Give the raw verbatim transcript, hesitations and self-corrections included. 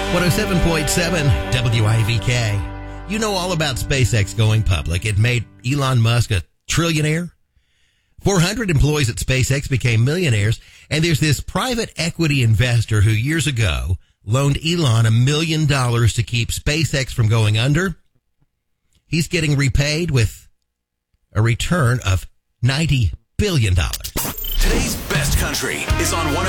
one oh seven point seven W I V K. You know all about SpaceX going public. It made Elon Musk a trillionaire. four hundred employees at SpaceX became millionaires. And there's this private equity investor who years ago loaned Elon a million dollars to keep SpaceX from going under. He's getting repaid with a return of ninety billion dollars. Today's best country is on one